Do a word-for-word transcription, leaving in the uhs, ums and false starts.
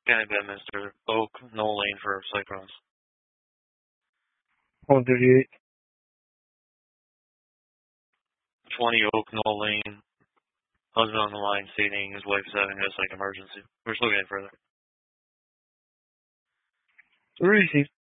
Scanning bed, Mister Oak, no lane for Cyclones. one thirty-eight. twenty Oak, no lane. Husband on the line stating his wife is having a psych emergency. We're still getting further. Receive.